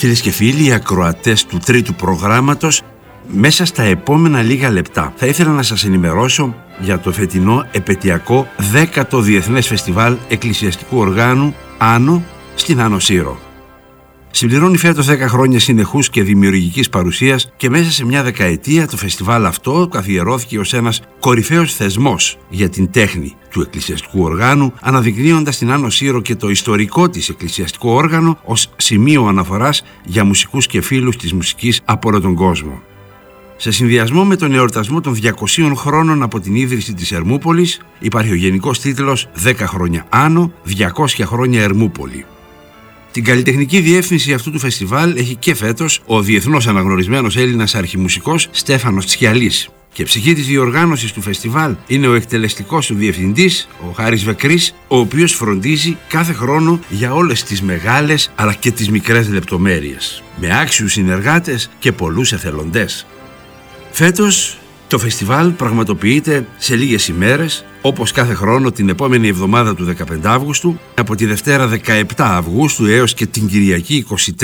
Φίλες και φίλοι, οι ακροατές του τρίτου προγράμματος, μέσα στα επόμενα λίγα λεπτά θα ήθελα να σας ενημερώσω για το φετινό επετειακό 10ο Διεθνές Φεστιβάλ Εκκλησιαστικού Οργάνου Άνω στην Άνω Σύρο. Συμπληρώνει φέτος 10 χρόνια συνεχούς και δημιουργικής παρουσίας και μέσα σε μια δεκαετία το φεστιβάλ αυτό καθιερώθηκε ως ένας κορυφαίος θεσμός για την τέχνη του εκκλησιαστικού οργάνου, αναδεικνύοντας την Άνω Σύρο και το ιστορικό της εκκλησιαστικό όργανο ως σημείο αναφοράς για μουσικούς και φίλους της μουσικής από όλο τον κόσμο. Σε συνδυασμό με τον εορτασμό των 200 χρόνων από την ίδρυση της Ερμούπολης, υπάρχει ο γενικός τίτλος 10 χρόνια Άνω, 200 χρόνια Ερμούπολη. Την καλλιτεχνική διεύθυνση αυτού του φεστιβάλ έχει και φέτος ο διεθνώς αναγνωρισμένος Έλληνας αρχιμουσικός Στέφανος Τσιαλής. Και ψυχή της διοργάνωσης του φεστιβάλ είναι ο εκτελεστικός του διευθυντής, ο Χάρης Βεκρής, ο οποίος φροντίζει κάθε χρόνο για όλες τις μεγάλες αλλά και τις μικρές λεπτομέρειες, με άξιους συνεργάτες και πολλούς εθελοντές. Φέτος το φεστιβάλ πραγματοποιείται σε λίγες ημέρες, όπως κάθε χρόνο την επόμενη εβδομάδα του 15 Αύγουστου, από τη Δευτέρα 17 Αυγούστου έως και την Κυριακή 23